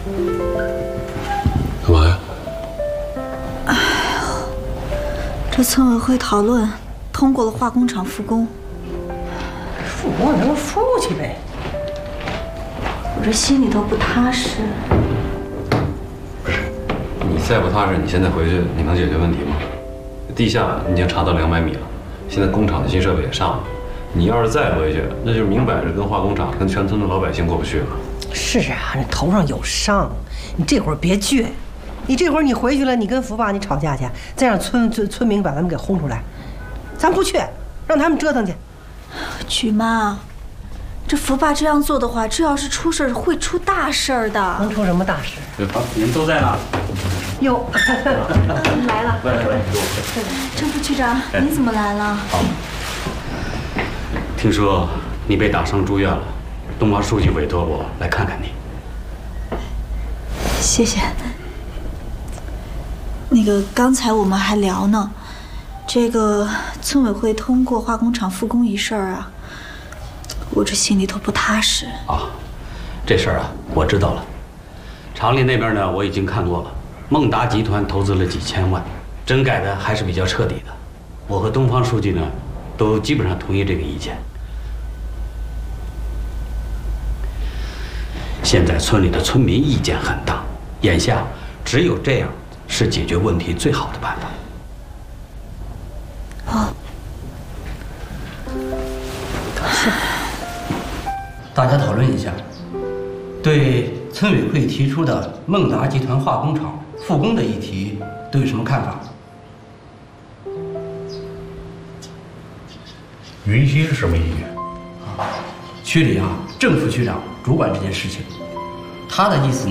干嘛呀？ 哎呦，这村委会讨论通过了化工厂复工。 复工咱们复去呗。 我这心里头不踏实。 不是，你再不踏实，你现在回去你能解决问题吗？地下已经查到200米了，现在工厂的新设备也上了。你要是再回去，那就是明摆着跟化工厂、跟全村的老百姓过不去了。 是啊，你头上有伤，你这会儿别倔。你这会儿你回去了，你跟福爸你吵架去，再让村民把咱们给轰出来，咱不去，让他们折腾去。 菊妈，这福爸这样做的话，这要是出事会出大事儿的。 能出什么大事？ 您都在哪？ 哟， 来了。郑副区长，你怎么来了？ 好。听说你被打伤住院了，东方书记委托我来看看你。 谢谢。那个刚才我们还聊呢，这个村委会通过化工厂复工一事啊，我这心里头不踏实啊。这事儿啊，我知道了。厂里那边呢，我已经看过了，孟达集团投资了几千万，整改的还是比较彻底的。我和东方书记呢，都基本上同意这个意见。现在村里的村民意见很大，眼下只有这样是解决问题最好的办法。 好， 大家讨论一下，对村委会提出的孟达集团化工厂复工的议题都有什么看法？ 云溪是什么意见？ 区里啊，郑副区长主管这件事情，他的意思呢？